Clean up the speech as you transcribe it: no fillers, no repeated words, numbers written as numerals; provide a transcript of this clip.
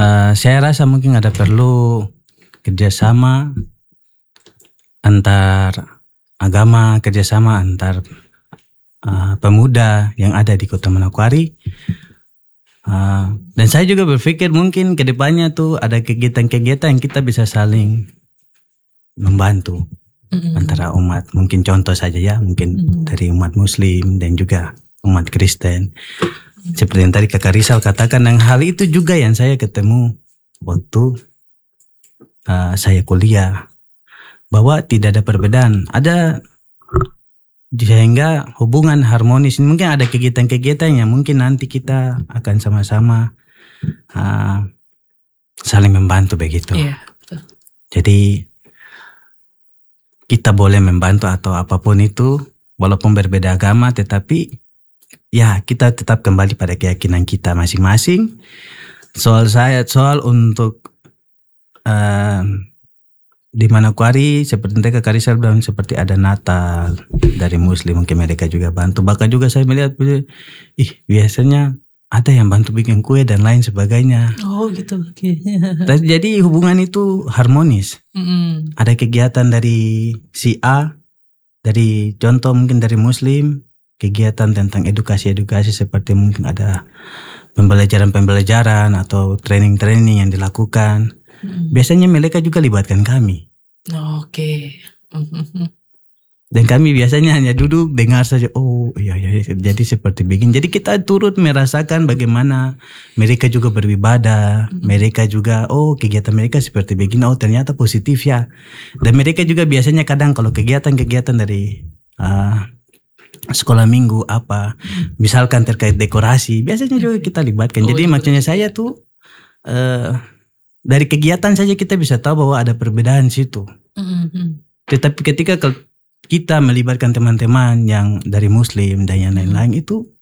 Saya rasa mungkin ada perlu kerjasama antar agama, kerjasama antar pemuda yang ada di Kota Manokwari. Dan saya juga berpikir mungkin ke depannya tuh ada kegiatan-kegiatan yang kita bisa saling membantu antara umat. Mungkin contoh saja ya, mungkin dari umat Muslim dan juga umat Kristen. Seperti yang tadi Kakak Rizal katakan, dan hal itu juga yang saya ketemu waktu saya kuliah, bahwa tidak ada perbedaan, ada sehingga hubungan harmonis. Mungkin ada kegiatan-kegiatan yang mungkin nanti kita akan sama-sama saling membantu begitu. Iya, betul. Jadi kita boleh membantu atau apapun itu, walaupun berbeda agama, tetapi ya kita tetap kembali pada keyakinan kita masing-masing. Soal untuk di Manokwari seperti mereka Karisal bilang, seperti ada Natal dari Muslim, mungkin mereka juga bantu. Bahkan juga saya melihat biasanya ada yang bantu bikin kue dan lain sebagainya. Oh gitu. Okay. Jadi hubungan itu harmonis. Ada kegiatan dari si A, dari contoh mungkin dari Muslim, kegiatan tentang edukasi seperti mungkin ada pembelajaran atau training yang dilakukan. Biasanya mereka juga libatkan kami. Oke. Dan kami biasanya hanya duduk dengar saja. Oh iya jadi seperti begini. Jadi kita turut merasakan bagaimana mereka juga beribadah. Mereka juga kegiatan mereka seperti begini. Oh ternyata positif ya. Dan mereka juga biasanya kadang kalau kegiatan dari sekolah minggu apa, misalkan terkait dekorasi, biasanya juga kita libatkan. Jadi maksudnya saya tuh dari kegiatan saja kita bisa tahu bahwa ada perbedaan situ. Tetapi ketika kita melibatkan teman-teman yang dari Muslim dan yang lain-lain, itu